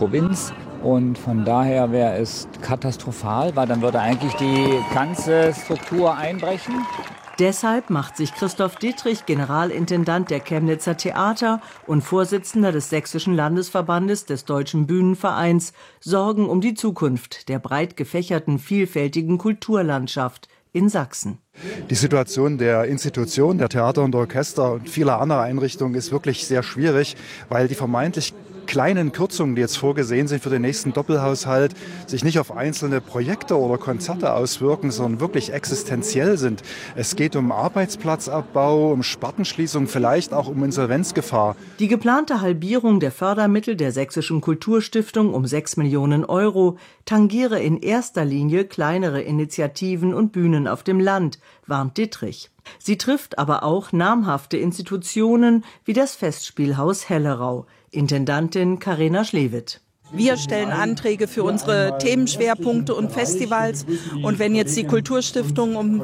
Provinz. Und von daher wäre es katastrophal, weil dann würde eigentlich die ganze Struktur einbrechen. Deshalb macht sich Christoph Dittrich, Generalintendant der Chemnitzer Theater und Vorsitzender des Sächsischen Landesverbandes des Deutschen Bühnenvereins, Sorgen um die Zukunft der breit gefächerten, vielfältigen Kulturlandschaft in Sachsen. Die Situation der Institutionen, der Theater und Orchester und vieler anderer Einrichtungen ist wirklich sehr schwierig, weil die vermeintlich kleinen Kürzungen, die jetzt vorgesehen sind für den nächsten Doppelhaushalt, sich nicht auf einzelne Projekte oder Konzerte auswirken, sondern wirklich existenziell sind. Es geht um Arbeitsplatzabbau, um Spartenschließung, vielleicht auch um Insolvenzgefahr. Die geplante Halbierung der Fördermittel der Sächsischen Kulturstiftung um 6 Millionen Euro tangiere in erster Linie kleinere Initiativen und Bühnen auf dem Land, warnt Dittrich. Sie trifft aber auch namhafte Institutionen wie das Festspielhaus Hellerau. Intendantin Carina Schlewitt. Wir stellen Anträge für unsere Themenschwerpunkte und Festivals. Und wenn jetzt die Kulturstiftung um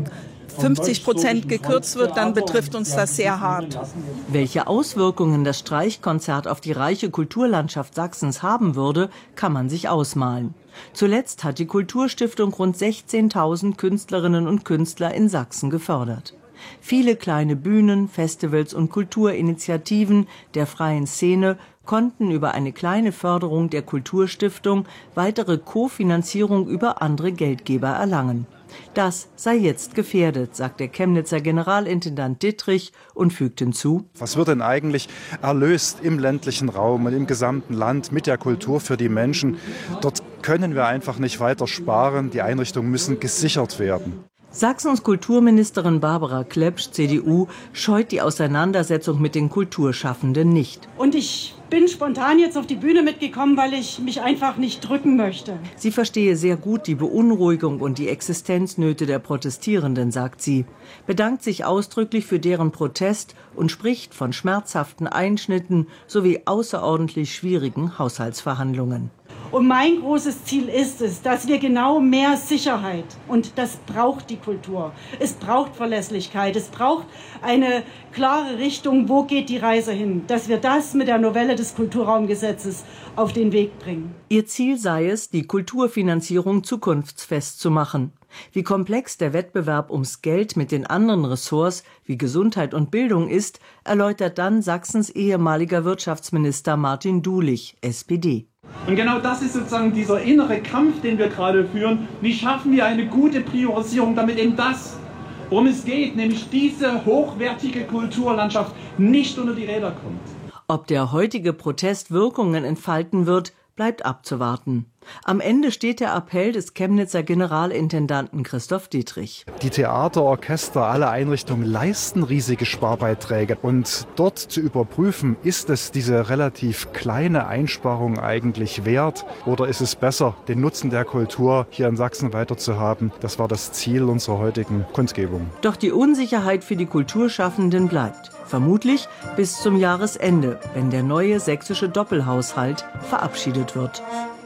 50% gekürzt wird, dann betrifft uns das sehr hart. Welche Auswirkungen das Streichkonzert auf die reiche Kulturlandschaft Sachsens haben würde, kann man sich ausmalen. Zuletzt hat die Kulturstiftung rund 16.000 Künstlerinnen und Künstler in Sachsen gefördert. Viele kleine Bühnen, Festivals und Kulturinitiativen der freien Szene konnten über eine kleine Förderung der Kulturstiftung weitere Kofinanzierung über andere Geldgeber erlangen. Das sei jetzt gefährdet, sagt der Chemnitzer Generalintendant Dittrich und fügt hinzu: Was wird denn eigentlich erlöst im ländlichen Raum und im gesamten Land mit der Kultur für die Menschen? Dort können wir einfach nicht weiter sparen. Die Einrichtungen müssen gesichert werden. Sachsens Kulturministerin Barbara Klepsch, CDU, scheut die Auseinandersetzung mit den Kulturschaffenden nicht. Und ich bin spontan jetzt auf die Bühne mitgekommen, weil ich mich einfach nicht drücken möchte. Sie verstehe sehr gut die Beunruhigung und die Existenznöte der Protestierenden, sagt sie, bedankt sich ausdrücklich für deren Protest und spricht von schmerzhaften Einschnitten sowie außerordentlich schwierigen Haushaltsverhandlungen. Und mein großes Ziel ist es, dass wir genau mehr Sicherheit, und das braucht die Kultur. Es braucht Verlässlichkeit, es braucht eine klare Richtung, wo geht die Reise hin, dass wir das mit der Novelle des Kulturraumgesetzes auf den Weg bringen. Ihr Ziel sei es, die Kulturfinanzierung zukunftsfest zu machen. Wie komplex der Wettbewerb ums Geld mit den anderen Ressorts wie Gesundheit und Bildung ist, erläutert dann Sachsens ehemaliger Wirtschaftsminister Martin Dulich, SPD. Und genau das ist sozusagen dieser innere Kampf, den wir gerade führen. Wie schaffen wir eine gute Priorisierung, damit eben das, worum es geht, nämlich diese hochwertige Kulturlandschaft, nicht unter die Räder kommt. Ob der heutige Protest Wirkungen entfalten wird, bleibt abzuwarten. Am Ende steht der Appell des Chemnitzer Generalintendanten Christoph Dittrich. Die Theater, Orchester, alle Einrichtungen leisten riesige Sparbeiträge. Und dort zu überprüfen, ist es diese relativ kleine Einsparung eigentlich wert? Oder ist es besser, den Nutzen der Kultur hier in Sachsen weiterzuhaben? Das war das Ziel unserer heutigen Kundgebung. Doch die Unsicherheit für die Kulturschaffenden bleibt. Vermutlich bis zum Jahresende, wenn der neue sächsische Doppelhaushalt verabschiedet wird.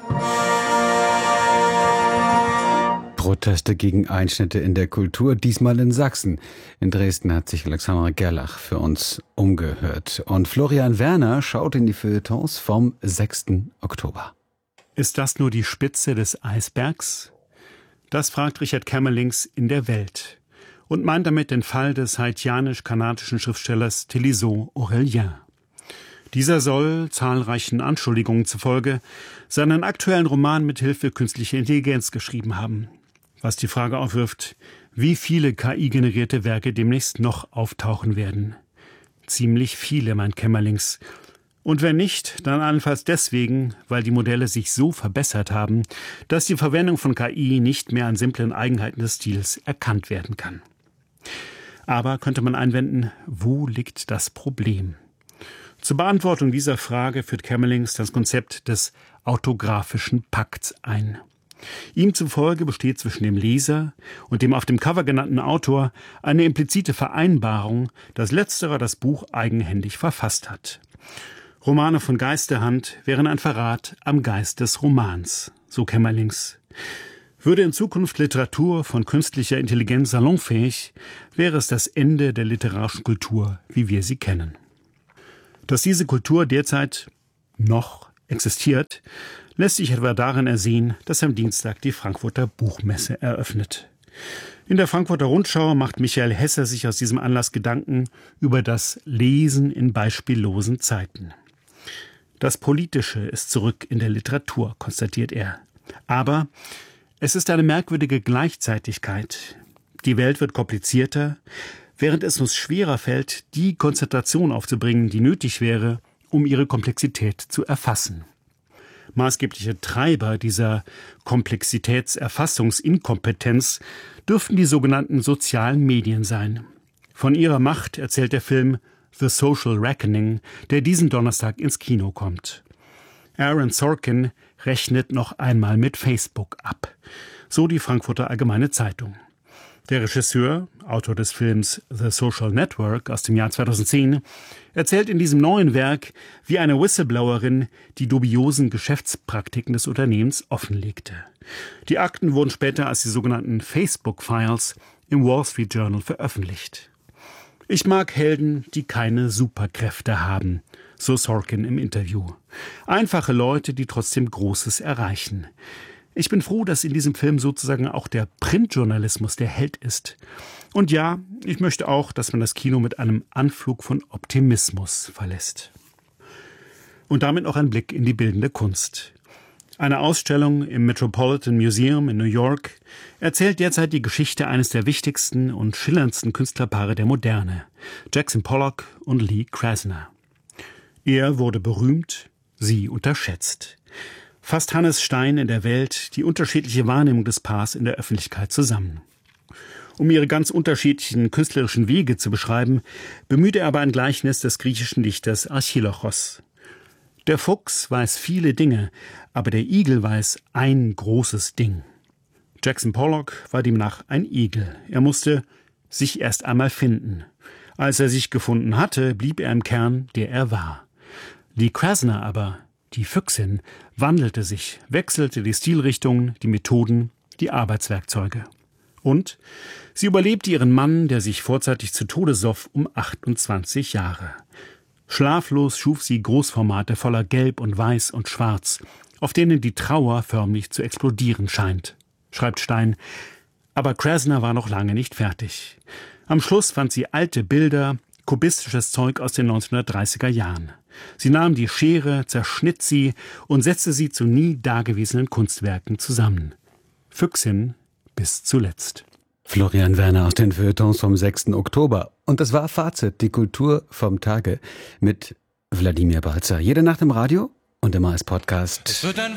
Proteste gegen Einschnitte in der Kultur, diesmal in Sachsen. In Dresden hat sich Alexandra Gerlach für uns umgehört. Und Florian Werner schaut in die Feuilletons vom 6. Oktober. Ist das nur die Spitze des Eisbergs? Das fragt Richard Kämmerlings in der Welt und meint damit den Fall des haitianisch-kanadischen Schriftstellers Télisot Aurélien. Dieser soll, zahlreichen Anschuldigungen zufolge, seinen aktuellen Roman mit Hilfe künstlicher Intelligenz geschrieben haben. Was die Frage aufwirft, wie viele KI-generierte Werke demnächst noch auftauchen werden. Ziemlich viele, meint Kämmerlings. Und wenn nicht, dann allenfalls deswegen, weil die Modelle sich so verbessert haben, dass die Verwendung von KI nicht mehr an simplen Eigenheiten des Stils erkannt werden kann. Aber könnte man einwenden, wo liegt das Problem? Zur Beantwortung dieser Frage führt Kämmerlings das Konzept des autographischen Pakts ein. Ihm zufolge besteht zwischen dem Leser und dem auf dem Cover genannten Autor eine implizite Vereinbarung, dass letzterer das Buch eigenhändig verfasst hat. Romane von Geisterhand wären ein Verrat am Geist des Romans, so Kämmerlings. Würde in Zukunft Literatur von künstlicher Intelligenz salonfähig, wäre es das Ende der literarischen Kultur, wie wir sie kennen. Dass diese Kultur derzeit noch existiert, lässt sich etwa darin ersehen, dass am Dienstag die Frankfurter Buchmesse eröffnet. In der Frankfurter Rundschau macht Michael Hesser sich aus diesem Anlass Gedanken über das Lesen in beispiellosen Zeiten. Das Politische ist zurück in der Literatur, konstatiert er. Aber es ist eine merkwürdige Gleichzeitigkeit. Die Welt wird komplizierter, während es uns schwerer fällt, die Konzentration aufzubringen, die nötig wäre, um ihre Komplexität zu erfassen. Maßgebliche Treiber dieser Komplexitätserfassungsinkompetenz dürften die sogenannten sozialen Medien sein. Von ihrer Macht erzählt der Film The Social Reckoning, der diesen Donnerstag ins Kino kommt. Aaron Sorkin rechnet noch einmal mit Facebook ab. So die Frankfurter Allgemeine Zeitung. Der Regisseur, Autor des Films The Social Network aus dem Jahr 2010, erzählt in diesem neuen Werk, wie eine Whistleblowerin die dubiosen Geschäftspraktiken des Unternehmens offenlegte. Die Akten wurden später als die sogenannten Facebook-Files im Wall Street Journal veröffentlicht. Ich mag Helden, die keine Superkräfte haben, so Sorkin im Interview. Einfache Leute, die trotzdem Großes erreichen. Ich bin froh, dass in diesem Film sozusagen auch der Printjournalismus der Held ist. Und ja, ich möchte auch, dass man das Kino mit einem Anflug von Optimismus verlässt. Und damit noch ein Blick in die bildende Kunst. Eine Ausstellung im Metropolitan Museum in New York erzählt derzeit die Geschichte eines der wichtigsten und schillerndsten Künstlerpaare der Moderne, Jackson Pollock und Lee Krasner. Er wurde berühmt, sie unterschätzt. Fasst Hannes Stein in der Welt die unterschiedliche Wahrnehmung des Paars in der Öffentlichkeit zusammen. Um ihre ganz unterschiedlichen künstlerischen Wege zu beschreiben, bemüht er aber ein Gleichnis des griechischen Dichters Archilochos. Der Fuchs weiß viele Dinge, aber der Igel weiß ein großes Ding. Jackson Pollock war demnach ein Igel. Er musste sich erst einmal finden. Als er sich gefunden hatte, blieb er im Kern, der er war. Lee Krasner aber, die Füchsin, wandelte sich, wechselte die Stilrichtungen, die Methoden, die Arbeitswerkzeuge. Und sie überlebte ihren Mann, der sich vorzeitig zu Tode soff, um 28 Jahre. Schlaflos schuf sie Großformate voller Gelb und Weiß und Schwarz, auf denen die Trauer förmlich zu explodieren scheint, schreibt Stein. Aber Krasner war noch lange nicht fertig. Am Schluss fand sie alte Bilder, kubistisches Zeug aus den 1930er Jahren. Sie nahm die Schere, zerschnitt sie und setzte sie zu nie dagewesenen Kunstwerken zusammen. Füchsin bis zuletzt. Florian Werner aus den Feuilletons vom 6. Oktober. Und das war Fazit, die Kultur vom Tage mit Wladimir Balzer. Jede Nacht im Radio und immer als Podcast.